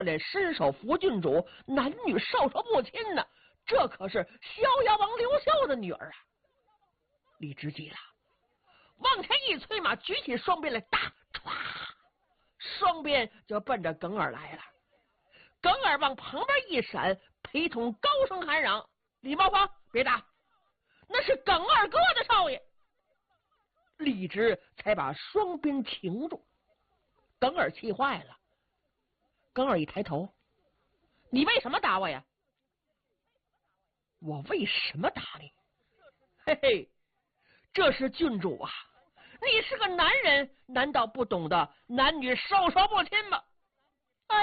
来伸手扶郡主，男女授受不亲呢。这可是逍遥王刘秀的女儿啊！李直急了，往前一催马，举起双鞭来，打歘，双鞭就奔着耿尔来了。耿尔往旁边一闪，陪同高声喊嚷：“李茂芳，别打，那是耿二哥的少爷！”李直才把双鞭停住。耿尔气坏了。耿尔一抬头：“你为什么打我呀？”“我为什么打你？嘿嘿，这是郡主啊！你是个男人，难道不懂得男女授受不亲吗？”“哎，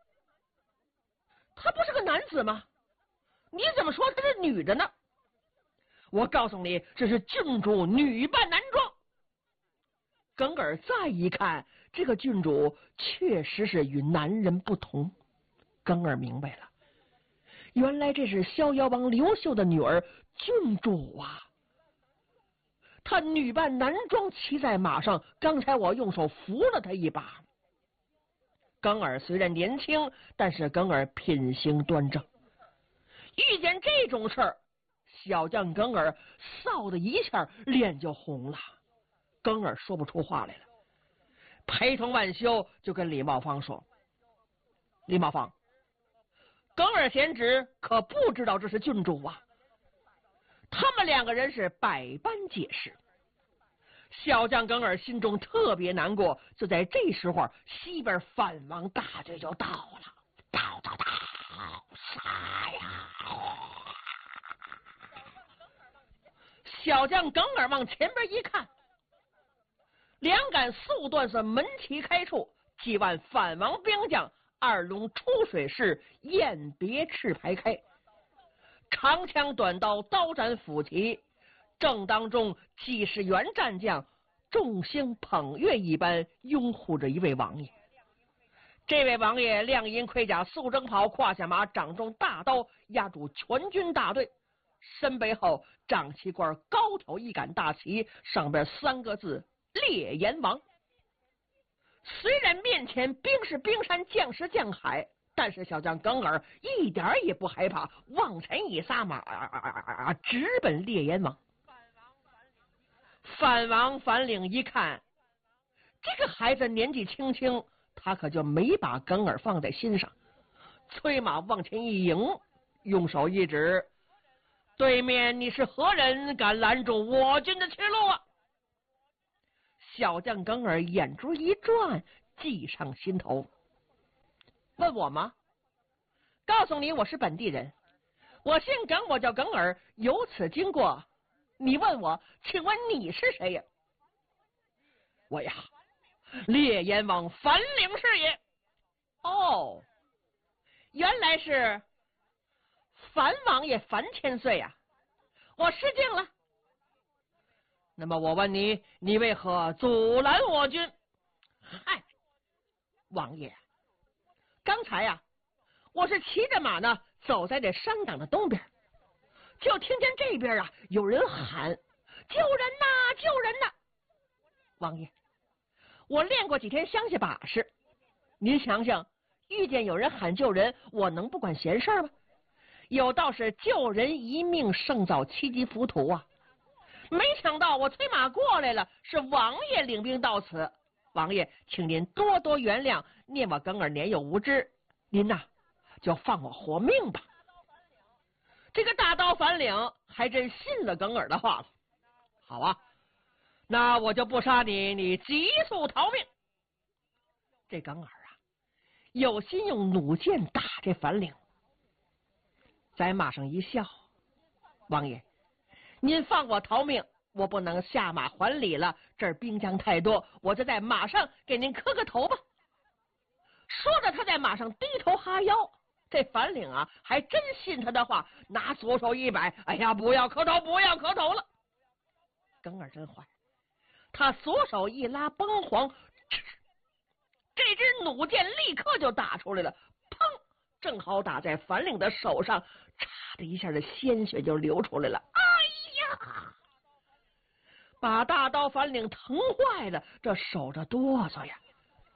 他不是个男子吗？你怎么说他是女的呢？”“我告诉你，这是郡主女扮男装。”耿尔再一看，这个郡主确实是与男人不同。耿尔明白了，原来这是逍遥王刘秀的女儿郡主啊！她女扮男装，骑在马上，刚才我用手扶了她一把。耿尔虽然年轻，但是耿尔品行端正。遇见这种事儿，小将耿尔臊的一下脸就红了。耿尔说不出话来了，陪同万修就跟李茂芳说：“李茂芳，耿尔贤侄可不知道这是郡主啊。”他们两个人是百般解释。小将耿尔心中特别难过。就在这时候，西边反王大队就到了，到，杀呀！小将耿尔往前边一看，两杆速断是门旗开处，几万反王兵将，二龙出水式，雁别翅排开，长枪短刀，刀斩斧旗。正当中几十员战将众星捧月一般拥护着一位王爷。这位王爷亮银盔甲，素征袍，胯下马，掌中大刀，压住全军大队，身背后长旗官高挑一杆大旗，上边3个字：烈阎王。虽然面前兵是冰山，将是将海，但是小将耿尔一点也不害怕，往前一撒马，直奔烈阎王。反王反领一看，这个孩子年纪轻轻，他可就没把耿尔放在心上，催马往前一迎，用手一指：“对面你是何人，敢拦住我军的去路啊？”小将耿尔眼珠一转，计上心头。问我吗？告诉你，我是本地人，我姓耿，我叫耿尔，有此经过。你问我，请问你是谁呀？我呀，烈阎王樊领是也。哦，原来是樊王爷樊千岁呀！我失敬了。那么我问你，你为何阻拦我军？嗨，王爷，刚才呀，我是骑着马呢，走在这山岗的东边，就听见这边啊有人喊：“救人呐，救人呐！”王爷，我练过几天乡下把式，您想想，遇见有人喊救人，我能不管闲事吗？有道是救人一命胜造7级浮屠啊！没想到我催马过来了，是王爷领兵到此。王爷，请您多多原谅，念我耿尔年幼无知，您呐就放我活命吧。这个大刀反领还真信了耿尔的话了。好啊，那我就不杀你，你急速逃命。这耿尔啊，有心用弩箭打这反领，在马上一笑：“王爷，您放我逃命，我不能下马还礼了，这儿兵将太多，我就在马上给您磕个头吧。”说着，他在马上低头哈腰。这反领啊，还真信他的话，拿左手一摆：“哎呀，不要磕头，不要磕头了！”耿尔真坏，他左手一拉崩簧，这支弩箭立刻就打出来了，砰！正好打在反领的手上，嚓的一下的鲜血就流出来了。哎呀！把大刀反领疼坏了，这手着哆嗦呀。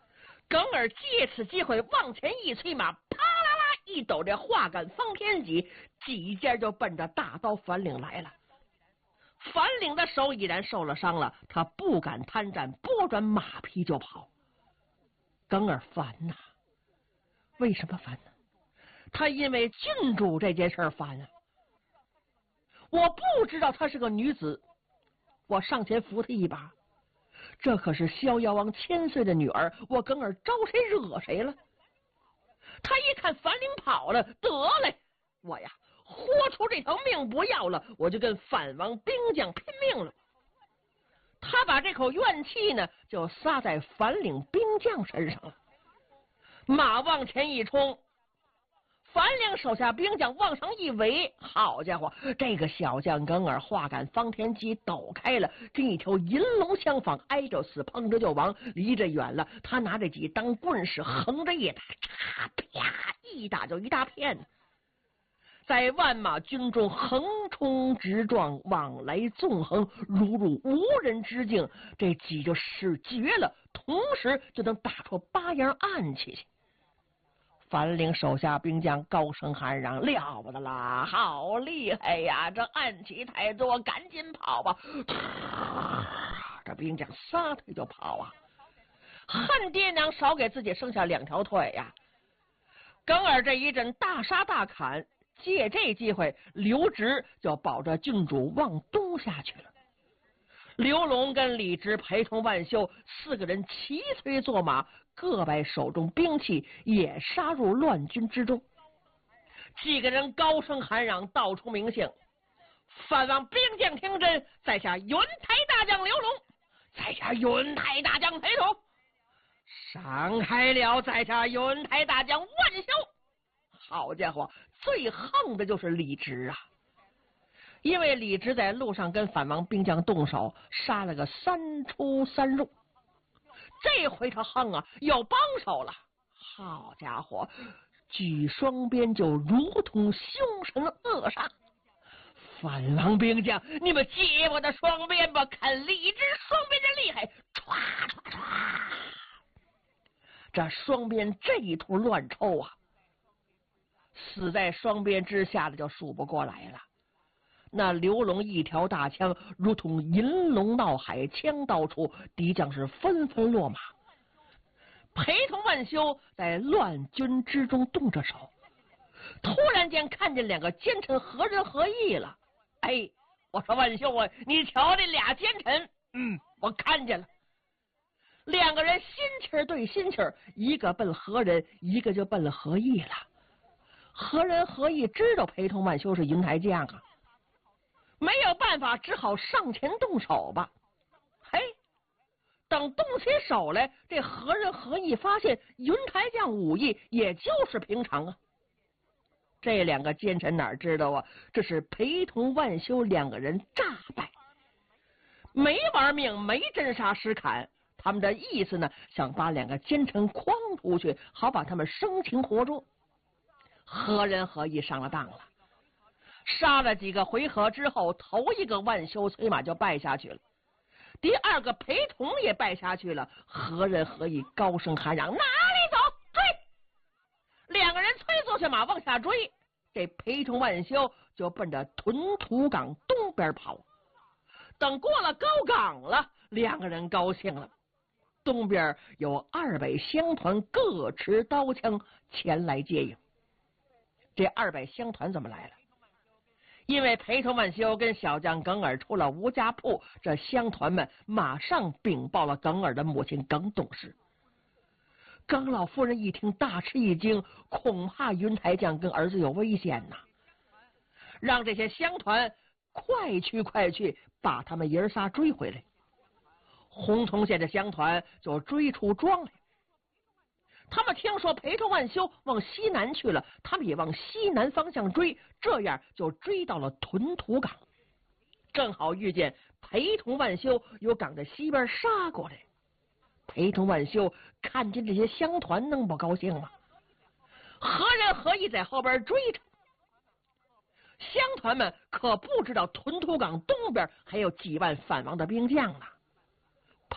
耿儿借此机会往前一催马，啪啦啦一抖这画杆方天戟，几件就奔着大刀樊岭来了。樊岭的手已然受了伤了，他不敢贪战，拨转马匹就跑。耿儿烦呐，为什么烦呢？他因为郡主这件事烦啊。我不知道她是个女子，我上前扶她一把，这可是逍遥王1000岁的女儿，我耿儿招谁惹谁了？他一看樊岭跑了，得嘞，我呀豁出这条命不要了，我就跟反王兵将拼命了。他把这口怨气呢就撒在樊岭兵将身上了。马往前一冲，樊岭手下兵将往上一围，好家伙，这个小将耿儿画杆方天戟抖开了，跟一条银龙相仿，挨着死，碰着就亡。离着远了，他拿着戟当棍式，横着一打，啪，一打就一大片。在万马军中横冲直撞，往来纵横，如入无人之境。这戟就使绝了，同时就能打出8样暗器去。樊岭手下兵将高声喊嚷：“了不得啦，好厉害呀！这暗器太多，赶紧跑吧！”这兵将撒腿就跑啊，恨爹娘少给自己生下2条腿呀！耿儿这一阵大杀大砍，借这机会，刘直就保着郡主往东下去了。刘龙跟李直陪同万修4个人齐催坐马，各摆手中兵器，也杀入乱军之中。几个人高声喊嚷，道出名姓：反王兵将听真，在下云台大将刘龙，在下云台大将裴统，闪开了，在下云台大将万修。好家伙，最横的就是李直啊！因为李直在路上跟反王兵将动手，杀了个3出3入。这回他横啊，有帮手了。好家伙，举双鞭就如同凶神恶煞。反王兵将，你们接我的双鞭吧，看李直双鞭的厉害！唰唰唰，这双鞭这一通乱抽啊，死在双鞭之下的就数不过来了。那刘龙一条大枪如同银龙闹海，枪刀出，敌将是纷纷落马。陪同万修在乱军之中动着手，突然间看见2个奸臣何人何意了。哎，我说万修啊，你瞧这俩奸臣，我看见了。2个人心气对心气，一个奔何人，一个就奔了何意了。何人何意知道陪同万修是云台将啊，没有办法，只好上前动手吧。嘿，等动起手来，这何人何意发现云台将武艺也就是平常啊。这2个奸臣哪知道啊，这是陪同万修2个人诈败，没玩命，没真杀实砍。他们的意思呢，想把2个奸臣诓出去，好把他们生擒活捉。何人何意上了当了，杀了几个回合之后，头一个万修催马就败下去了，第2个陪同也败下去了。何人何意高声喊嚷：“哪里走？追！”2个人催坐下马往下追，这陪同万修就奔着屯土岗东边跑。等过了高岗了，2个人高兴了，东边有200乡团各持刀枪前来接应。这200乡团怎么来了？因为陪同万修跟小将耿儿出了吴家铺，这乡团们马上禀报了耿儿的母亲耿董事。耿老夫人一听大吃一惊，恐怕云台将跟儿子有危险呐，让这些乡团快去把他们爷仨追回来。洪洞县的乡团就追出庄来，他们听说陪同万修往西南去了，他们也往西南方向追，这样就追到了屯土岗，正好遇见陪同万修由岗的西边杀过来。陪同万修看见这些乡团，能不高兴吗？何人何意在后边追着，乡团们可不知道屯土岗东边还有几万反王的兵将呢。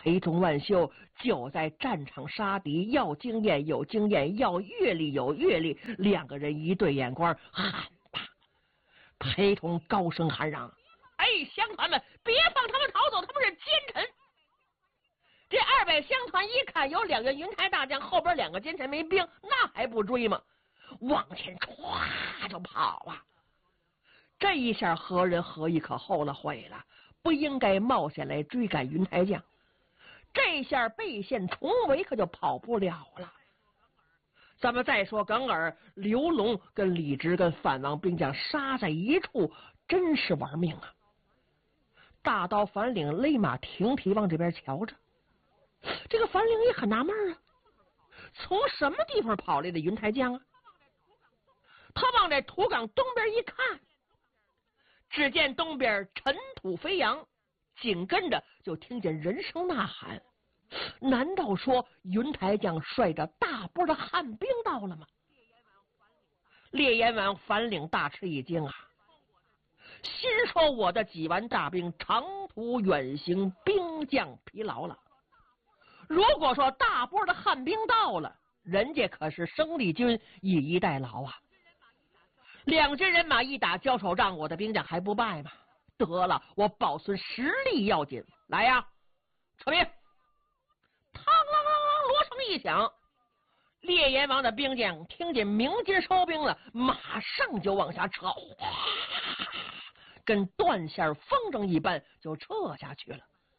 裴同万秀就在战场杀敌，要经验有经验，要阅历有阅历。两个人一对眼光，喊吧！裴同高声喊嚷：“哎，乡团们，别放他们逃走，他们是奸臣！”这200乡团一看有2个云台大将，后边2个奸臣没兵，那还不追吗？往前唰就跑啊！这一下何仁何义可后了悔了，不应该冒险来追赶云台将。这下被陷重围，可就跑不了了。咱们再说耿尔、刘龙跟李直跟反王兵将杀在一处，真是玩命啊！大刀樊岭勒马停蹄往这边瞧着，这个樊岭也很纳闷啊，从什么地方跑来的云台将啊？他往这土岗东边一看，只见东边尘土飞扬，紧跟着就听见人声呐喊。难道说云台将率着大波的汉兵到了吗？烈焰王樊岭大吃一惊啊，心说我的几万大兵长途远行，兵将疲劳了。如果说大波的汉兵到了，人家可是生力军以逸待劳啊。2军人马一打交手仗，我的兵将还不败吗？得了，我保存实力要紧。来呀，撤兵！嘡啷啷啷，锣声一响，烈焰王的兵将听见鸣金收兵了，马上就往下撤，跟断线风筝一般就撤下去了。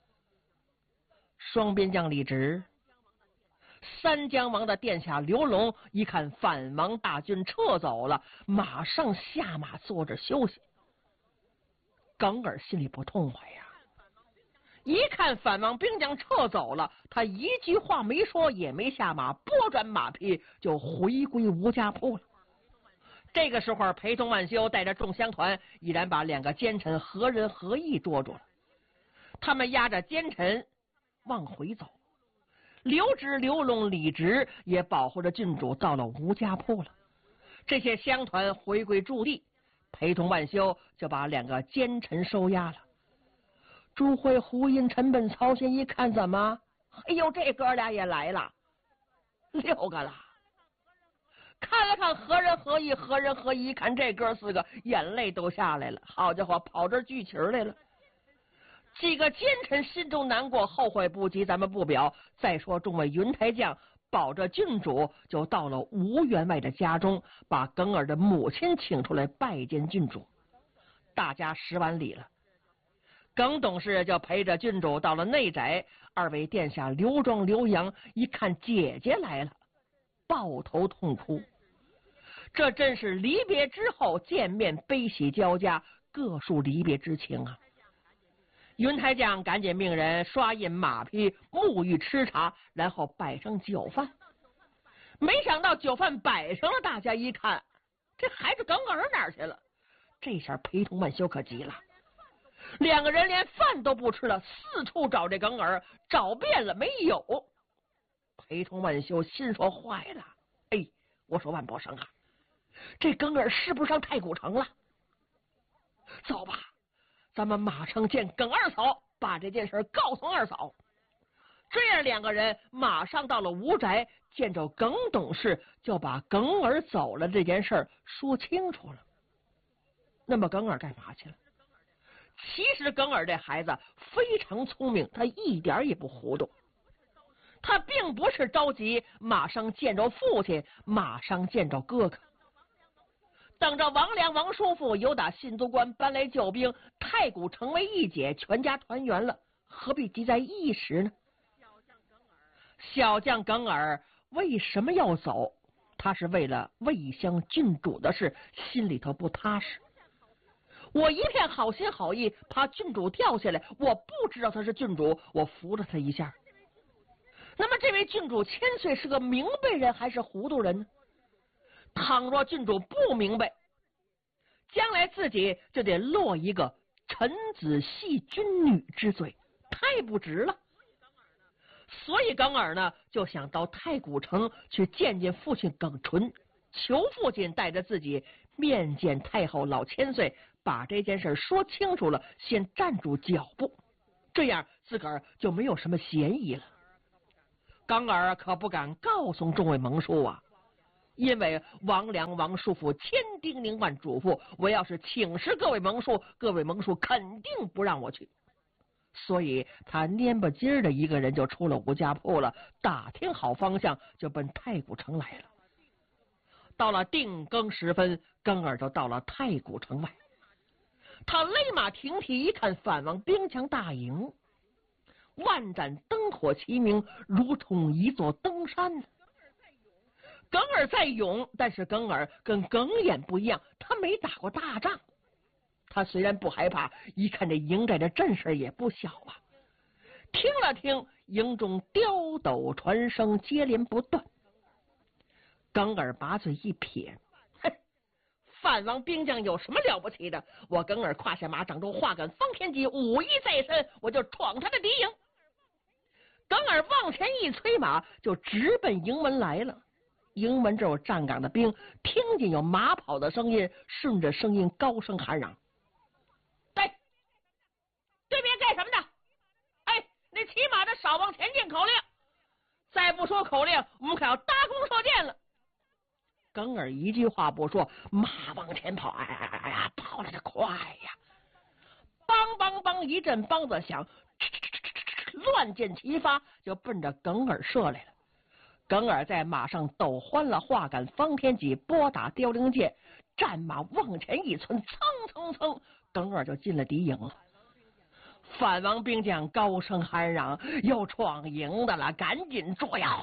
双边将李直、三江王的殿下刘龙一看反王大军撤走了，马上下马坐着休息。耿尔心里不痛快呀，一看反王兵将撤走了，他一句话没说，也没下马，拨转马匹就回归吴家铺了。这个时候，裴同万休带着众乡团已然把2个奸臣何仁何义捉住了，他们押着奸臣往回走。刘直、刘龙、李直也保护着郡主到了吴家铺了。这些乡团回归驻地，裴同万休就把2个奸臣收押了。朱辉、胡因、陈本、曹贤一看，怎么？哎呦，这哥俩也来了，6个了。看了看何仁何义，何仁何义一看这哥4个，眼泪都下来了。好家伙，跑这聚群来了。几个奸臣心中难过，后悔不及，咱们不表。再说众位云台将保着郡主，就到了吴员外的家中，把耿尔的母亲请出来拜见郡主。大家施完礼了，耿董事就陪着郡主到了内宅。2位殿下刘庄、刘阳一看姐姐来了，抱头痛哭。这真是离别之后见面，悲喜交加，各抒离别之情啊。云台将赶紧命人刷印马匹，沐浴吃茶，然后摆上酒饭。没想到酒饭摆上了，大家一看，这孩子耿尔哪儿去了？这下裴同万休可急了，2个人连饭都不吃了，四处找这耿尔，找遍了没有。裴同万休心说坏了，哎，我说万伯生啊，这耿尔是不是上太古城了？走吧，咱们马上见耿二嫂，把这件事告诉二嫂。这样2个人马上到了吴宅，见着耿董事，就把耿尔走了这件事说清楚了。那么耿尔干嘛去了？其实耿尔这孩子非常聪明，他一点也不糊涂。他并不是着急马上见着父亲，马上见着哥哥，等着王良、王叔父由打信都关搬来救兵，太谷成为一解，全家团圆了，何必急在一时呢？小将耿尔为什么要走？他是为了魏乡郡主的事，心里头不踏实。我一片好心好意，怕郡主掉下来，我不知道他是郡主，我扶了他一下。那么这位郡主千岁是个明白人还是糊涂人呢？倘若郡主不明白，将来自己就得落一个臣子戏君女之罪，太不值了。所以耿尔呢就想到太谷城去见见父亲耿纯，求父亲带着自己面见太后老千岁，把这件事说清楚了，先站住脚步，这样自个儿就没有什么嫌疑了。耿儿可不敢告诉众位蒙叔啊，因为王良王叔父千叮咛万嘱咐，我要是请示各位蒙叔，各位蒙叔肯定不让我去。所以他蔫不唧的一个人就出了吴家铺了，打听好方向就奔太古城来了。到了定更时分，耿儿就到了太古城外。他勒马停蹄一看，反王兵将大营，万盏灯火齐明，如同一座登山。耿儿在勇，但是耿儿跟耿眼不一样，他没打过大仗。他虽然不害怕，一看这营寨的阵势也不小啊。听了听，营中刁斗传声接连不断。耿儿把嘴一撇，哼，范王兵将有什么了不起的？我耿儿胯下马，掌中画杆方天戟，武艺在身，我就闯他的敌营。耿儿往前一催马，就直奔营门来了。营门这有站岗的兵，听见有马跑的声音，顺着声音高声喊嚷：“对面干什么的？哎，那骑马的少往前进口令，再不说口令，我们可要搭弓射箭了。”耿儿一句话不说，马往前跑，哎，跑得这快呀！梆梆梆一阵梆子响，乱箭齐发，就奔着耿儿射来了。耿儿在马上抖欢了画杆方天戟，拨打凋零箭，战马往前一窜，蹭，耿儿就进了敌营了。反王兵将高声喊嚷：“又闯营的了，赶紧捉呀！”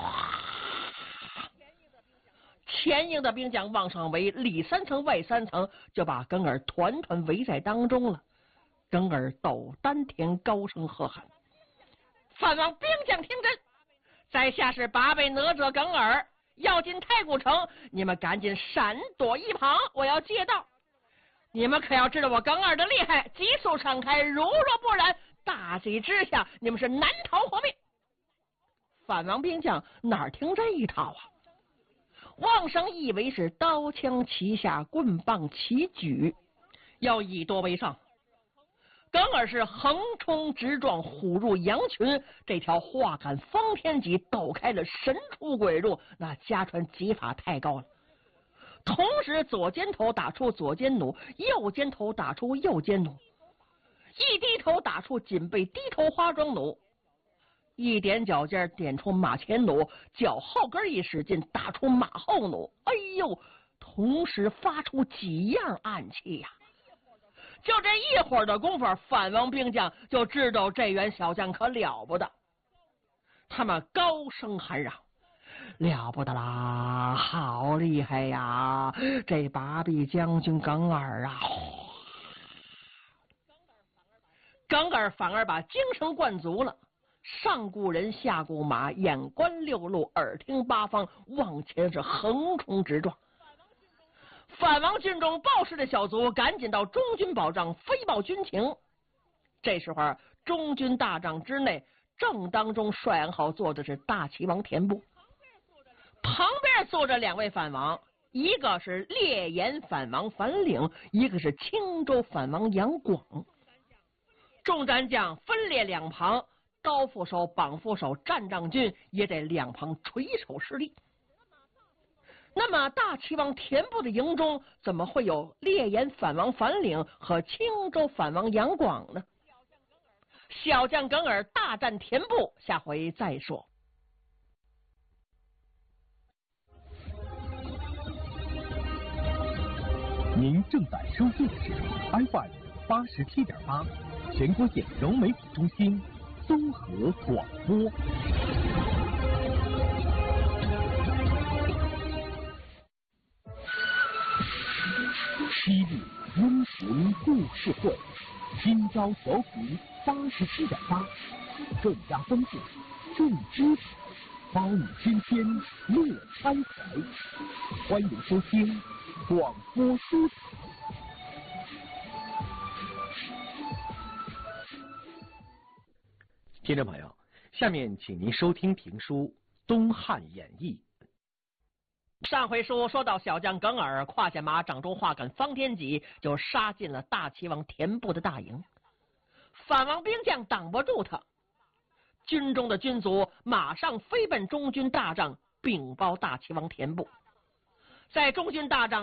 前营的兵将往上围，里三层外三层，就把耿儿团团围在当中了。耿儿抖丹田，高声喝喊：“反王兵将听真！在下是八位哪吒耿儿，要进太古城，你们赶紧闪躲一旁，我要借道。你们可要知道我耿儿的厉害，急速闪开，如若不然，大喜之下你们是难逃活命。”反王兵将哪儿听这一套啊？望生以为是刀枪齐下，棍棒齐举，要以多为上。耿儿是横冲直撞，虎入羊群，这条画杆方天戟抖开了，神出鬼入，那家传戟法太高了。同时左肩头打出左肩弩，右肩头打出右肩弩，一低头打出锦背低头花桩弩，一点脚尖点出马前弩，脚后跟一使劲打出马后弩。哎呦，同时发出几样暗器呀！就这一会儿的功夫，反王兵将就知道这员小将可了不得。他们高声喊嚷：“了不得啦，好厉害呀！这八臂将军耿儿啊！”耿儿反而把精神灌足了，上顾人下顾马，眼观六路，耳听八方，往前是横冲直撞。反王军中报事的小卒赶紧到中军保障，飞报军情。这时候中军大帐之内，正当中帅安号坐的是大齐王田部，旁边坐着两位反王，一个是烈焰反王樊岭，一个是青州反王杨广。众战将分列两旁，刀斧手、绑斧手、战仗军也在两旁垂手施力。那么大齐王田部的营中怎么会有烈焰反王樊岭和青州反王杨广呢？小将耿儿大战田部，下回再说。 您正在收听的是 FM 87.8全国县柔媒体中心综合广播。西丽温情故事会，今朝调频87.8，更加丰富，更知识，包你天天乐开怀。欢迎收听广播书场。听众朋友，下面请您收听评书《东汉演义》。 上回书说到，小将耿儿胯下马，掌中画杆方天戟，就杀进了大齐王田部的大营。反王兵将挡不住他， 军中的军卒马上飞奔中军大帐禀报大齐王田部。在中军大帐